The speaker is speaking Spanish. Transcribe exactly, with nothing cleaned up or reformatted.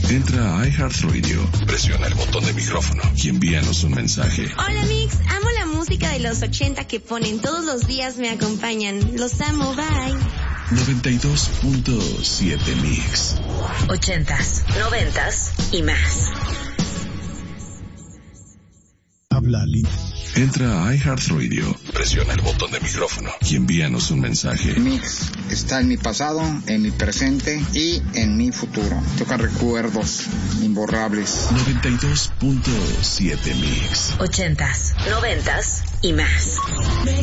Entra a iHeartRadio, presiona el botón de micrófono y envíanos un mensaje. Hola Mix, amo la música de los ochenta que ponen todos los días, me acompañan. Los amo, bye. noventa y dos punto siete Mix. Ochentas, noventas y más. Habla Lina. Entra a iHeartRadio, presiona el botón de micrófono y envíanos un mensaje. Mix está en mi pasado, en mi presente y en mi futuro. Toca recuerdos imborrables. noventa y dos punto siete Mix. Ochentas, noventas y más.